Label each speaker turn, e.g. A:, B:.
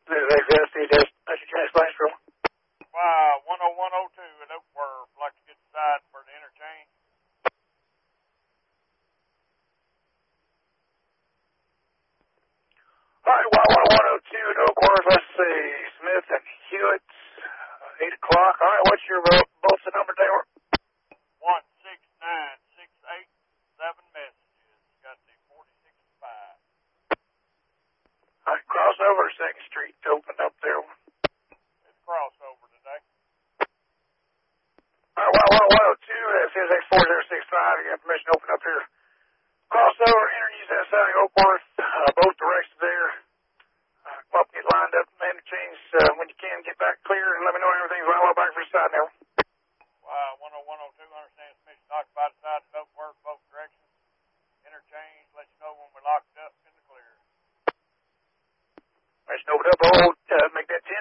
A: This is XSD, that's your transplant room.
B: 10102 at Oakworth. Like to get inside for the interchange.
A: All right, 10102 at Oakworth. Let's see, Smith and Hewitt, 8 o'clock. All right, what's your both the number, Taylor?
B: 16968, 7 messages. Got the 46.5.
A: All right, crossover 2nd Street opened up there.
B: It's crossover today.
A: All right, 10102, that says X4065. You got permission to open up here. Crossover, interviews outside of Oakworth, both directions there. Come up, get lined up, interchange when you can, get back clear, and let me know everything's right back for your side now.
B: 10102, understand submission occupied side of Oakworth, both directions. Interchange, let you know when we're locked up in the clear.
A: Permission open up, hold, make that 10